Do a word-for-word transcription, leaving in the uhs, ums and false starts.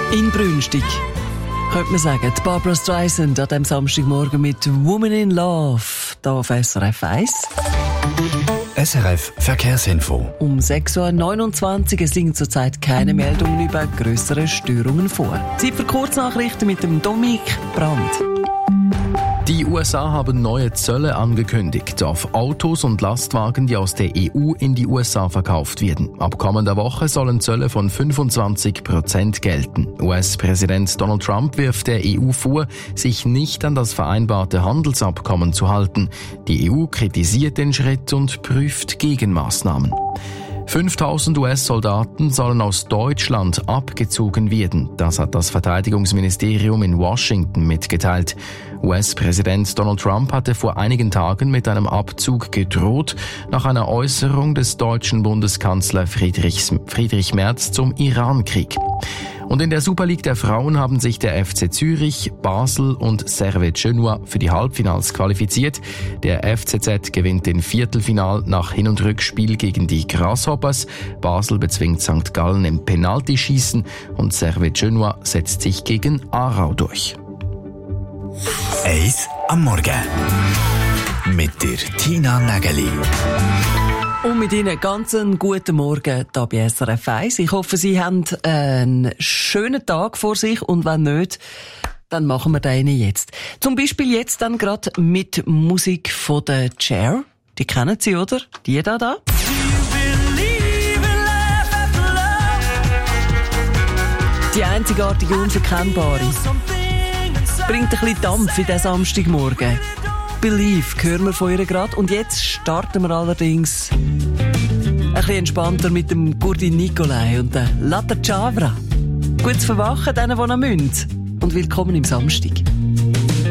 Inbrünstig, könnte man sagen. Die Barbra Streisand an diesem Samstagmorgen mit «Woman in Love» hier auf S R F eins. S R F Verkehrsinfo. Um sechs Uhr neunundzwanzig. Es liegen zurzeit keine Meldungen über grössere Störungen vor. Zeit für Kurznachrichten mit dem Dominik Brandt. Die U S A haben neue Zölle angekündigt auf Autos und Lastwagen, die aus der E U in die U S A verkauft werden. Ab kommender Woche sollen Zölle von fünfundzwanzig Prozent gelten. U S-Präsident Donald Trump wirft der E U vor, sich nicht an das vereinbarte Handelsabkommen zu halten. Die E U kritisiert den Schritt und prüft Gegenmaßnahmen. fünftausend U S-Soldaten sollen aus Deutschland abgezogen werden. Das hat das Verteidigungsministerium in Washington mitgeteilt. U S-Präsident Donald Trump hatte vor einigen Tagen mit einem Abzug gedroht, nach einer Äußerung des deutschen Bundeskanzlers Friedrich, Friedrich Merz zum Iran-Krieg. Und in der Super League der Frauen haben sich der F C Zürich, Basel und Servette Genua für die Halbfinals qualifiziert. Der F C Z gewinnt den Viertelfinal nach Hin- und Rückspiel gegen die Grasshoppers. Basel bezwingt Sankt Gallen im Penaltyschießen und Servette Genua setzt sich gegen Aarau durch. Eins am Morgen. Mit der Tina Nägeli. Und mit Ihnen ganz einen guten Morgen hier bei S R F eins. Ich hoffe, Sie haben einen schönen Tag vor sich und wenn nicht, dann machen wir den jetzt. Zum Beispiel jetzt dann gerade mit Musik von der Cher. Die kennen Sie, oder? Die da da. Die einzigartige, unverkennbare. Bringt ein bisschen Dampf in diesen Samstagmorgen. Believe hören wir von ihr gerade. Und jetzt starten wir allerdings ein bisschen entspannter mit dem Gurdi Nicolai und der Latte Chavra. Gutes Verwachen, denen, die noch müssen. Und willkommen im Samstag.